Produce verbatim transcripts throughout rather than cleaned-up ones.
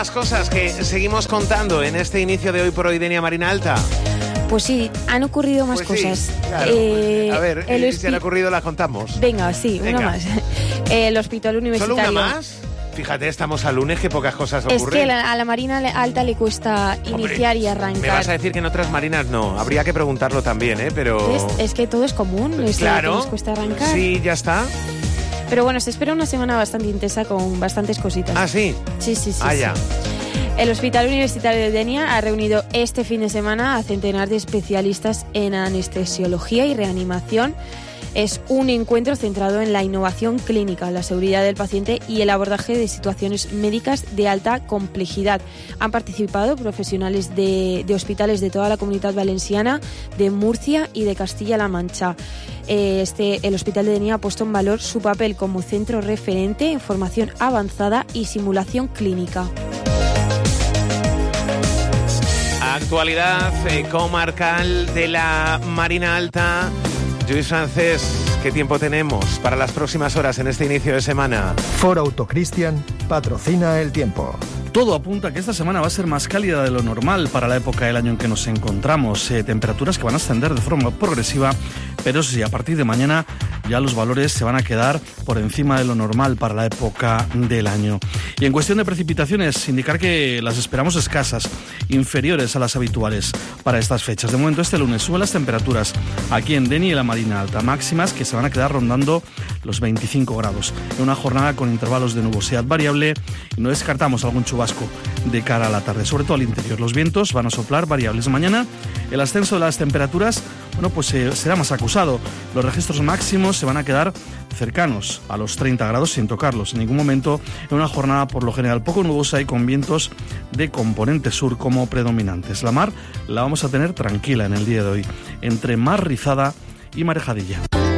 más cosas que seguimos contando en este inicio de Hoy por Hoy, Denia Marina Alta. Pues sí, han ocurrido más Pues sí, cosas. claro. Eh, A ver, el si han ocurrido las contamos. Venga, sí, Venga. una más. El Hospital Universitario. ¿Solo una más? Fíjate, estamos a lunes, que pocas cosas ocurren. Es que la- a la Marina Alta le cuesta iniciar Hombre, y arrancar. Me vas a decir que en otras marinas no. Habría que preguntarlo también, ¿eh? Pero... Es, es que todo es común, es lo que Claro. nos cuesta arrancar. Sí, ya está. Pero bueno, se espera una semana bastante intensa con bastantes cositas. Ah, sí. Sí, sí, sí. Ah, sí. ya. El Hospital Universitario de Denia ha reunido este fin de semana a centenar de especialistas en anestesiología y reanimación. Es un encuentro centrado en la innovación clínica, la seguridad del paciente y el abordaje de situaciones médicas de alta complejidad. Han participado profesionales de, de hospitales de toda la Comunidad Valenciana, de Murcia y de Castilla-La Mancha. Eh, Este, el Hospital de Denia ha puesto en valor su papel como centro referente en formación avanzada y simulación clínica. Actualidad eh, comarcal de la Marina Alta. Lluís Francés, ¿qué tiempo tenemos para las próximas horas en este inicio de semana? Ford Auto Christian patrocina el tiempo. Todo apunta a que esta semana va a ser más cálida de lo normal para la época del año en que nos encontramos. Eh, temperaturas que van a ascender de forma progresiva, pero sí, a partir de mañana ya los valores se van a quedar por encima de lo normal para la época del año. Y en cuestión de precipitaciones, indicar que las esperamos escasas, inferiores a las habituales para estas fechas. De momento, este lunes suben las temperaturas aquí en Denia y la Marina Alta, máximas que se van a quedar rondando los veinticinco grados. En una jornada con intervalos de nubosidad variable y no descartamos algún chubasco de cara a la tarde, sobre todo al interior. Los vientos van a soplar variables. Mañana el ascenso de las temperaturas, bueno, pues eh, será más acusado. Los registros máximos se van a quedar cercanos a los treinta grados sin tocarlos en ningún momento, en una jornada por lo general poco nubosa y con vientos de componente sur como predominantes. La mar la vamos a tener tranquila en el día de hoy, entre mar rizada y marejadilla.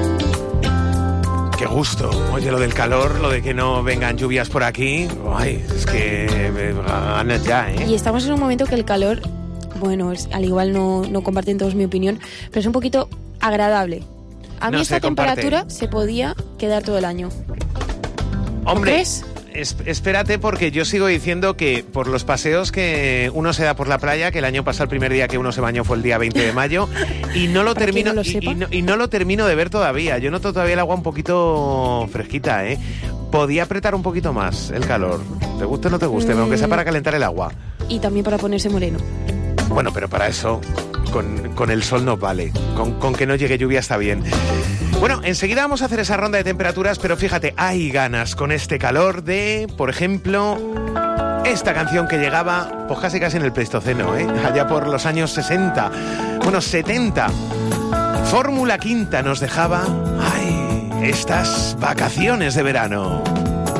Qué gusto. Oye, lo del calor, lo de que no vengan lluvias por aquí. Ay, es que me ganas ya, ¿eh? Y estamos en un momento que el calor, bueno, es, al igual no, no comparten todos mi opinión, pero es un poquito agradable. A mí No esta se comparte. temperatura se podía quedar todo el año. Hombre, ¿Crees? es- espérate, porque yo sigo diciendo que por los paseos que uno se da por la playa, que el año pasado el primer día que uno se bañó fue el día veinte de mayo, y no lo Para quien termino no lo y- sepa. y, no, y no lo termino de ver todavía. Yo noto todavía el agua un poquito fresquita, ¿eh? Podía apretar un poquito más el calor. ¿Te guste o no te guste? Mm. Aunque sea para calentar el agua. Y también para ponerse moreno. Bueno, pero para eso con, con el sol no vale. Con, con que no llegue lluvia está bien. Bueno, enseguida vamos a hacer esa ronda de temperaturas, pero fíjate, hay ganas con este calor de, por ejemplo, esta canción que llegaba, pues casi casi en el Pleistoceno, ¿eh? Allá por los años sesenta, bueno, setenta. Fórmula Quinta nos dejaba, ay, estas vacaciones de verano.